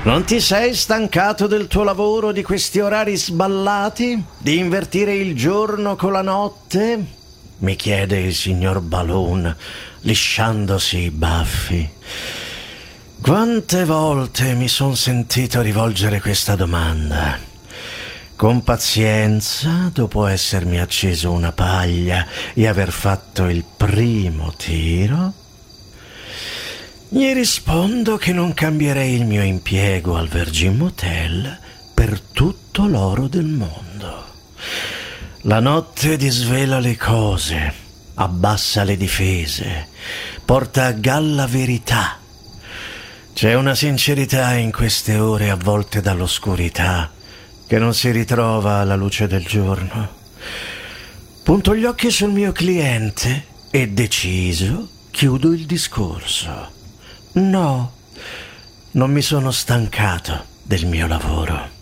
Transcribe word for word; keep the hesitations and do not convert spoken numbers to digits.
Non ti sei stancato del tuo lavoro, di questi orari sballati? Di invertire il giorno con la notte? Mi chiede il signor Balloon, lisciandosi i baffi. Quante volte mi son sentito rivolgere questa domanda. Con pazienza, dopo essermi acceso una paglia e aver fatto il primo tiro, gli rispondo che non cambierei il mio impiego al Virgin Motel per tutto l'oro del mondo. La notte disvela le cose, abbassa le difese, porta a galla verità. C'è una sincerità in queste ore avvolte dall'oscurità che non si ritrova alla luce del giorno. Punto gli occhi sul mio cliente e, deciso, chiudo il discorso. No, non mi sono stancato del mio lavoro.